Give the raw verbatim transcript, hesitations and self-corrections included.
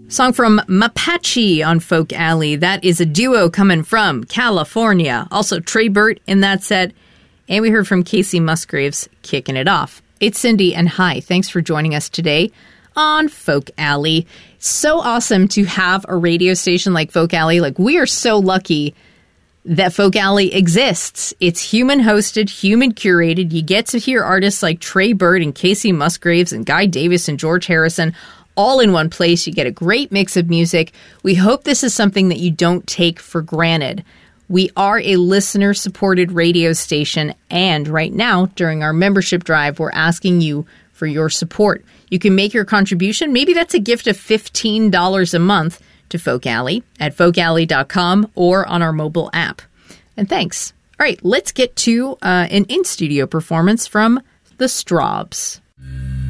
Song from Mapache on Folk Alley. That is a duo coming from California. Also Trey Burt in that set. And we heard from Kacey Musgraves kicking it off. It's Cindy, and hi, thanks for joining us today on Folk Alley. So awesome to have a radio station like Folk Alley. Like, we are so lucky that Folk Alley exists. It's human hosted, human curated. You get to hear artists like Trey Burt and Kacey Musgraves and Guy Davis and George Harrison all in one place. You get a great mix of music. We hope this is something that you don't take for granted. We are a listener-supported radio station, and right now, during our membership drive, we're asking you for your support. You can make your contribution. Maybe that's a gift of fifteen dollars a month to Folk Alley at folk alley dot com or on our mobile app. And thanks. All right, let's get to uh, an in-studio performance from the Strawbs.